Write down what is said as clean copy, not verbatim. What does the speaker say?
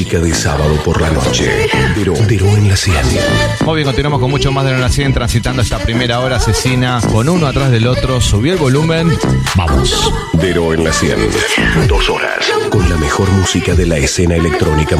música de sábado por la noche. Pero en la 100. Muy bien, continuamos con mucho más de la 100, transitando esta primera hora asesina con uno atrás del otro. Subí el volumen. Vamos. Dero en la 100. 2 horas con la mejor música de la escena electrónica